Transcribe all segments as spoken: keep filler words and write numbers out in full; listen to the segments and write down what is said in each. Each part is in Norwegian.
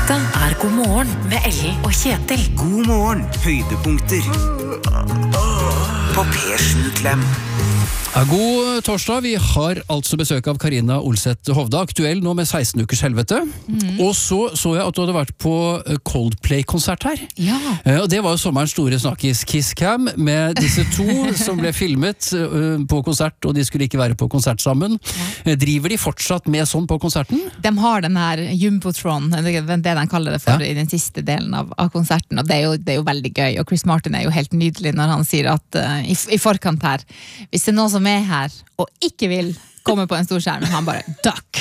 Dette er God morgen med Ellen og Kjetil. God morgen, høydepunkter på P sju Klem. Ja, god torsdag, vi har altså besøk av Karina Olseth Hovda, aktuell nå med seksten ukers helvete. Mm. Og så så jeg at du hadde vært på Coldplay-konsert her. Ja. Og det var jo sommerens store snakkis Kiss Cam, med disse to som ble filmet på konsert, og de skulle ikke være på konsert sammen. Ja. Driver de fortsatt med sånn på konserten? De har den her Jumbotron, det de kaller det for, ja. I den siste delen av, av konserten, og det er, jo, det er jo veldig gøy, og Chris Martin er jo helt nydelig når han sier at uh, i, i forkant her, hvis det er noe som er her og ikke vil komme på en stor skjerm, han bare duck.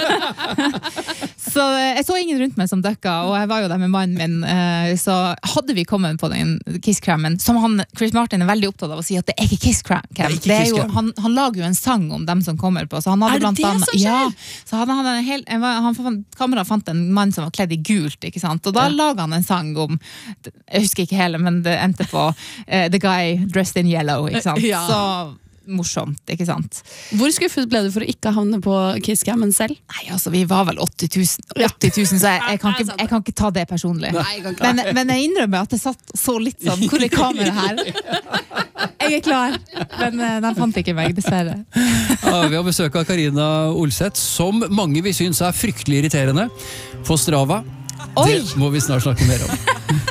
Så jeg så ingen rundt meg som ducka, og jeg var jo der med mannen min, så hadde vi kommet på den Kiss-crammen, som han, Chris Martin er veldig opptatt av å si at det er ikke Kiss-cram. Det er ikke det er jo, han, han lager jo en sang om dem som kommer på, så han hadde er det blant det annet, som skjer? Ja, så hadde han en hel, han fant, kameraet fant en mann som var kledd i gult, ikke sant? Og da ja. Laget han en sang om, jeg husker ikke hele, men det endte på uh, The Guy Dressed in Yellow, ikke sant? Ja. Så morsomt, ikke sant? Hvor skuffet ble du for å ikke havne på Kiss Cammen selv? Nei, altså, vi var vel åtti tusen, åtti tusen så jeg, jeg, kan ikke, jeg kan ikke ta det personlig. Nei, jeg kan ikke. Men, men jeg innrømmer at jeg satt så litt sånn, hvor er kameraet her? Jeg er klar, men uh, den fant ikke meg, dessverre. Ja, vi har besøk av Karina Olseth, som mange vi synes er fryktelig irriterende på Strava. Oi! Det må vi snart snakke mer om.